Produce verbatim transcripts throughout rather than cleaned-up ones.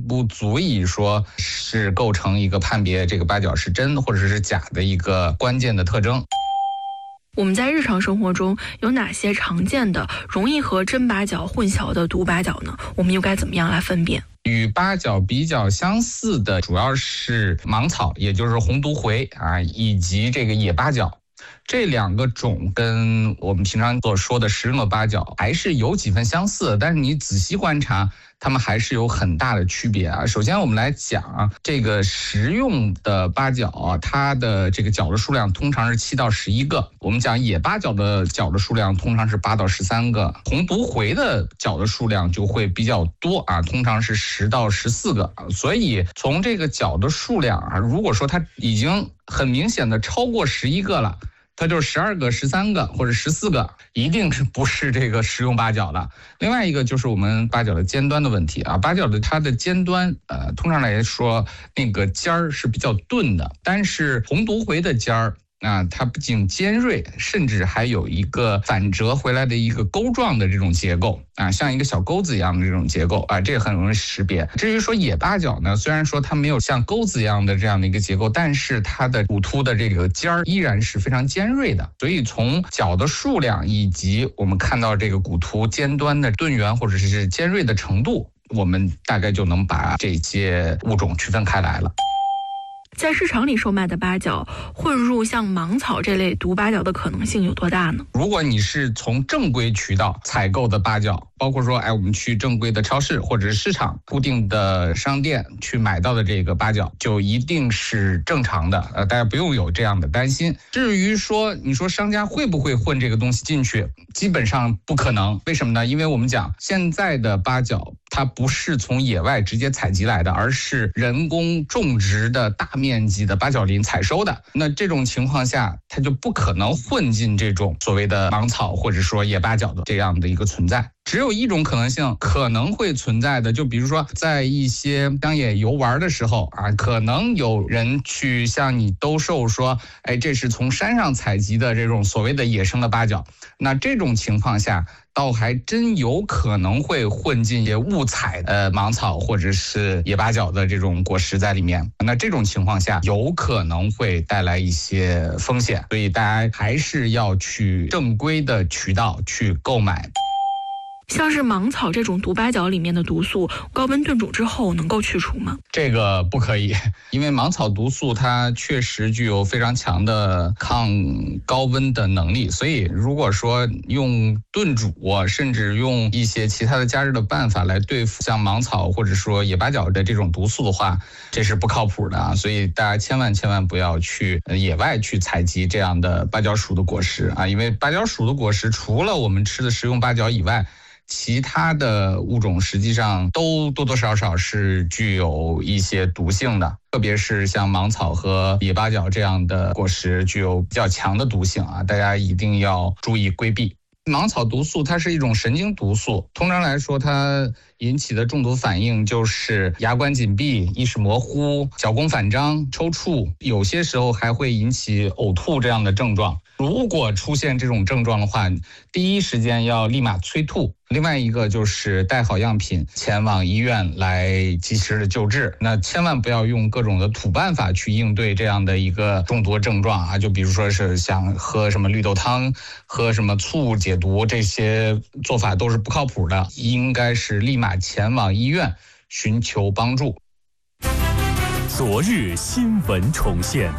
不足以说是构成一个判别这个八角是真或者是假的一个关键的特征。 我们在日常生活中有哪些常见的容易和真八角混淆的毒八角呢？我们又该怎么样来分辨？ 与八角比较相似的主要是芒草，也就是红毒茴啊，以及这个野八角。这两个种跟我们平常所说的食用的八角还是有几分相似，但是你仔细观察，它们还是有很大的区别啊。首先我们来讲啊，这个食用的八角啊，它的这个角的数量通常是七到十一个。我们讲野八角的角的数量通常是八到十三个，红毒茴的角的数量就会比较多啊，通常是十到十四个。所以从这个角的数量啊，如果说它已经很明显的超过十一个了，它就是十二个、十三个或者十四个，一定是不是这个食用八角的。另外一个就是我们八角的尖端的问题啊，八角的它的尖端，呃，通常来说那个尖儿是比较钝的，但是红毒茴的尖儿。啊，它不仅尖锐，甚至还有一个反折回来的一个钩状的这种结构啊，像一个小钩子一样的这种结构啊，这个很容易识别。至于说野八角呢，虽然说它没有像钩子一样的这样的一个结构，但是它的骨突的这个尖儿依然是非常尖锐的。所以从角的数量以及我们看到这个骨突尖端的钝圆或者是尖锐的程度，我们大概就能把这些物种区分开来了。 在市场里售卖的八角混入像芒草这类毒八角的可能性有多大呢？ 如果你是从正规渠道采购的八角，包括说哎我们去正规的超市或者是市场固定的商店去买到的这个八角，就一定是正常的，呃，大家不用有这样的担心。至于说你说商家会不会混这个东西进去，基本上不可能。为什么呢？因为我们讲现在的八角它不是从野外直接采集来的，而是人工种植的大面积的八角林采收的。那这种情况下，它就不可能混进这种所谓的芒草或者说野八角的这样的一个存在。只有一种可能性可能会存在的，就比如说在一些乡野游玩的时候啊，可能有人去向你兜售说，哎，这是从山上采集的这种所谓的野生的八角。那这种情况下，倒还真有可能会混进些误采的芒草或者是野八角的这种果实在里面。那这种情况下，有可能会带来一些风险，所以大家还是要去正规的渠道去购买。 像是芒草这种毒八角里面的毒素，高温炖煮之后能够去除吗？ 这个不可以，因为芒草毒素它确实具有非常强的抗高温的能力，所以如果说用炖煮，甚至用一些其他的加热的办法来对付像芒草或者说野八角的这种毒素的话，这是不靠谱的啊！所以大家千万千万不要去野外去采集这样的八角属的果实啊，因为八角属的果实除了我们吃的食用八角以外，其他的物种实际上都多多少少是具有一些毒性的，特别是像芒草和野八角这样的果实具有比较强的毒性啊，大家一定要注意规避。芒草毒素它是一种神经毒素，通常来说它引起的中毒反应就是牙关紧闭、意识模糊、脚弓反张、抽搐，有些时候还会引起呕吐这样的症状。如果出现这种症状的话，第一时间要立马催吐。另外一个就是带好样品前往医院来及时的救治。那千万不要用各种的土办法去应对这样的一个中毒症状啊，就比如说是想喝什么绿豆汤、喝什么醋解毒，这些做法都是不靠谱的，应该是立马前往医院寻求帮助。 昨日新闻重现。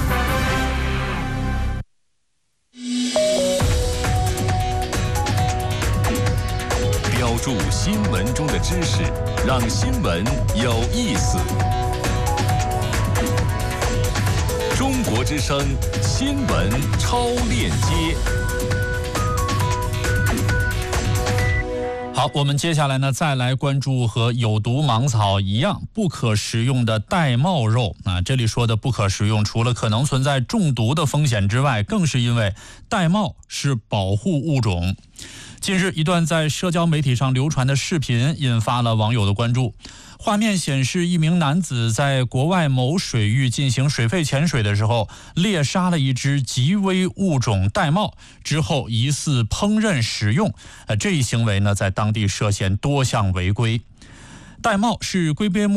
标注新闻中的知识，让新闻有意思。中国之声新闻超链接。 好，我们接下来呢，再来关注和有毒芒草一样不可食用的玳瑁肉啊。这里说的不可食用，除了可能存在中毒的风险之外，更是因为玳瑁是保护物种。近日，一段在社交媒体上流传的视频引发了网友的关注。画面显示，一名男子在国外某水域进行水肺潜水的时候，猎杀了一只极危物种玳瑁，之后疑似烹饪食用。呃，这一行为呢，在当地涉嫌多项违规。玳瑁是龟鳖目